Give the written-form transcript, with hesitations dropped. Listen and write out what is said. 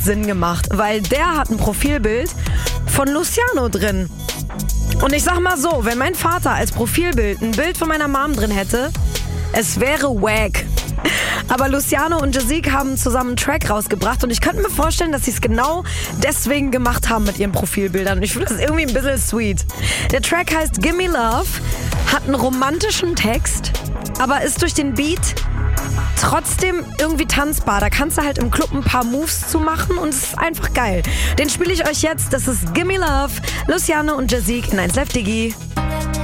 Sinn gemacht, weil der hat ein Profilbild von Luciano drin. Und ich sag mal so, wenn mein Vater als Profilbild ein Bild von meiner Mom drin hätte, es wäre wack. Aber Luciano und Jazik haben zusammen einen Track rausgebracht und ich könnte mir vorstellen, dass sie es genau deswegen gemacht haben mit ihren Profilbildern. Und ich finde das irgendwie ein bisschen sweet. Der Track heißt Gimme Love, hat einen romantischen Text, aber ist durch den Beat trotzdem irgendwie tanzbar. Da kannst du halt im Club ein paar Moves zu machen und es ist einfach geil. Den spiele ich euch jetzt. Das ist Gimme Love, Luciano und Jazik in 1Live Digi.